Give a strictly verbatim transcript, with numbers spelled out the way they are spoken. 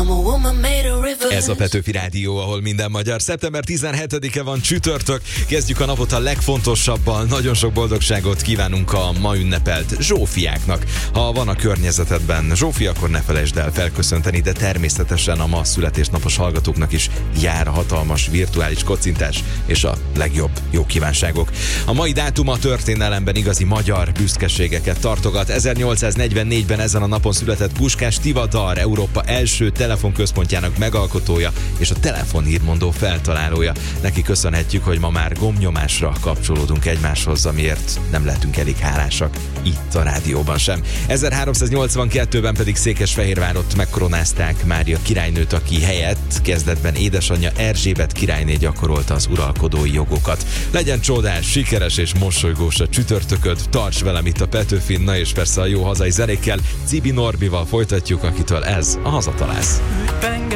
Ez a Petőfi Rádió, ahol minden magyar. szeptember tizenhetedike van, csütörtök. Kezdjük a napot a legfontosabbal. Nagyon sok boldogságot kívánunk a ma ünnepelt Zsófiáknak. Ha van a környezetedben Zsófi, akkor ne felejtsd el felköszönteni, de természetesen a ma születésnapos hallgatóknak is jár a hatalmas virtuális kocintás és a legjobb jó kívánságok. A mai dátum a történelemben igazi magyar büszkeségeket tartogat. ezernyolcszáznegyvennégyben ezen a napon született Puskás Tivadar, Európa első telefonközpontjának megalkotója és a telefonhírmondó feltalálója. Neki köszönhetjük, hogy ma már gombnyomásra kapcsolódunk egymáshoz, amiért nem lehetünk elég hálásak itt a rádióban sem. ezerháromszáznyolcvankettőben pedig Székesfehérvárot megkoronázták Mária királynőt, aki helyett kezdetben édesanyja Erzsébet királyné gyakorolta az uralkodói jogokat. Legyen csodás, sikeres és mosolygós a csütörtököd, tarts velem itt a Petőfin, na és persze a jó hazai zenékkel. Cibi Norbival folytatjuk, akitől ez a Hazatalálsz.